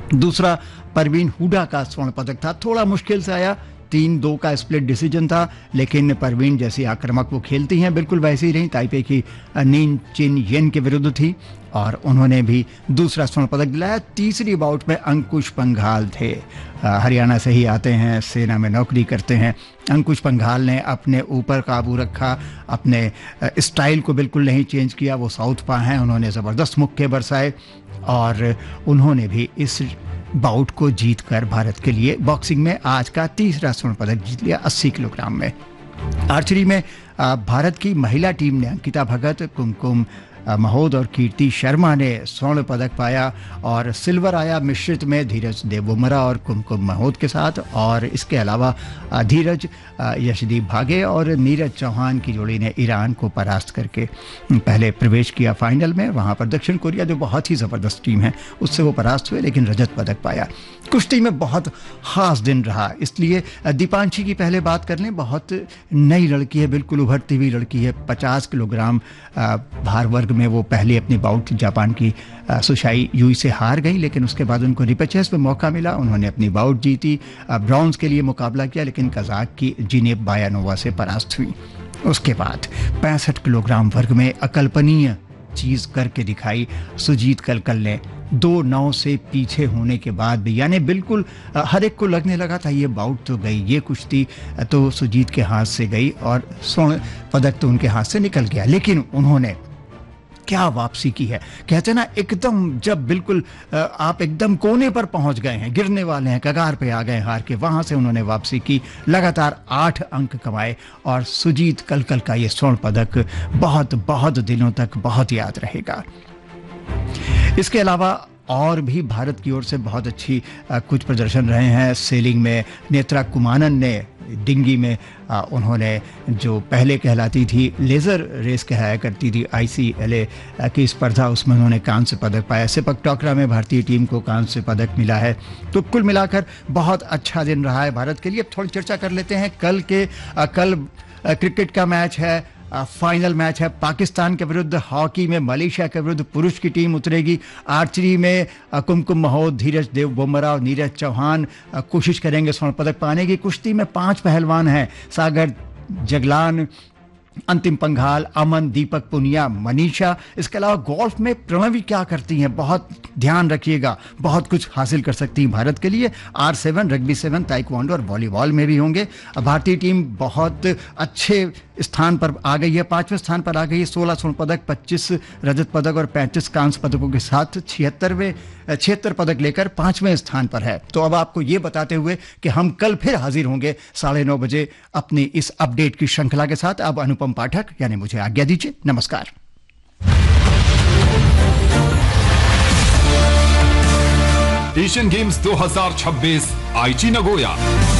दूसरा परवीन हुडा का स्वर्ण पदक था, थोड़ा मुश्किल से आया, 3-2 का स्प्लिट डिसीजन था, लेकिन परवीन जैसी आक्रामक वो खेलती हैं बिल्कुल वैसे ही रही। ताइपे की नीन चिन येन के विरुद्ध थी और उन्होंने भी दूसरा स्वर्ण पदक दिलाया। तीसरी बाउट में अंकुश पंघाल थे, हरियाणा से ही आते हैं, सेना में नौकरी करते हैं। अंकुश पंघाल ने अपने ऊपर काबू रखा, अपने स्टाइल को बिल्कुल नहीं चेंज किया। वो साउथ पा हैं, उन्होंने ज़बरदस्त मुक्के बरसाए और उन्होंने भी इस बाउट को जीतकर भारत के लिए बॉक्सिंग में आज का तीसरा स्वर्ण पदक जीत लिया 80 किलोग्राम में। आर्चरी में भारत की महिला टीम ने अंकिता भगत, कुमकुम महोद और कीर्ति शर्मा ने स्वर्ण पदक पाया और सिल्वर आया मिश्रित में धीरज देवबोमरा और कुमकुम महोद के साथ। और इसके अलावा धीरज यशदीप भागे और नीरज चौहान की जोड़ी ने ईरान को परास्त करके पहले प्रवेश किया फाइनल में। वहाँ पर दक्षिण कोरिया जो बहुत ही ज़बरदस्त टीम है उससे वो परास्त हुए, लेकिन रजत पदक पाया। कुश्ती में बहुत ख़ास दिन रहा, इसलिए दीपांशी की पहले बात कर लें। बहुत नई लड़की है, बिल्कुल उभरती हुई लड़की है। 50 किलोग्राम भार वर्ग में वो पहले अपनी बाउट जापान की सुशाई यूई से हार गई, लेकिन उसके बाद उनको रिपेचेस में मौका मिला, उन्होंने अपनी बाउट जीती, ब्रॉन्ज के लिए मुकाबला किया, लेकिन कजाक की जिनेब बायानोवा से परास्त हुई। उसके बाद 65 किलोग्राम वर्ग में अकल्पनीय चीज़ करके दिखाई सुजीत कलकल ने। 2-9 से पीछे होने के बाद भी, यानी बिल्कुल हर एक को लगने लगा था ये बाउट तो गई, ये कुश्ती तो सुजीत के हाथ से गई और स्वर्ण पदक तो उनके हाथ से निकल गया। लेकिन उन्होंने क्या वापसी की है, कहते हैं ना, एकदम जब बिल्कुल आप एकदम कोने पर पहुंच गए हैं, गिरने वाले हैं, कगार पे आ गए हार के, वहां से उन्होंने वापसी की, लगातार 8 अंक कमाए और सुजीत कलकल का ये स्वर्ण पदक बहुत बहुत दिनों तक बहुत याद रहेगा। इसके अलावा और भी भारत की ओर से बहुत अच्छी कुछ प्रदर्शन रहे हैं। सेलिंग में नेत्रा कुमानन ने डिंगी में उन्होंने जो पहले कहलाती थी लेज़र रेस कहलाया करती थी ICLA की स्पर्धा, उसमें उन्होंने कांस्य पदक पाया। सिपक टोकरा में भारतीय टीम को कांस्य पदक मिला है। तो कुल मिलाकर बहुत अच्छा दिन रहा है भारत के लिए। अब थोड़ी चर्चा कर लेते हैं कल क्रिकेट का मैच है, फाइनल मैच है पाकिस्तान के विरुद्ध। हॉकी में मलेशिया के विरुद्ध पुरुष की टीम उतरेगी। आर्चरी में कुमकुम महोद, धीरज देवबोमरा और नीरज चौहान कोशिश करेंगे स्वर्ण पदक पाने की। कुश्ती में 5 पहलवान हैं, सागर जगलान, अंतिम पंघाल, अमन, दीपक पुनिया, मनीषा। इसके अलावा गोल्फ में प्रणवी क्या करती हैं, बहुत ध्यान रखिएगा, बहुत कुछ हासिल कर सकती हैं भारत के लिए। R7, रग्बी 7, ताइक्वांडो और वॉलीबॉल में भी होंगे। भारतीय टीम बहुत अच्छे स्थान पर आ गई है, 5वें स्थान पर आ गई है। 16 स्वर्ण पदक, 25 रजत पदक और 35 कांस्य पदकों के साथ 76 पदक लेकर 5वें स्थान पर है। तो अब आपको ये बताते हुए कि हम कल फिर हाजिर होंगे 9:30 बजे अपनी इस अपडेट की श्रृंखला के साथ। अब अनुपम पाठक यानी मुझे आज्ञा दीजिए, नमस्कार। एशियन गेम्स 2026 आईची नगोया।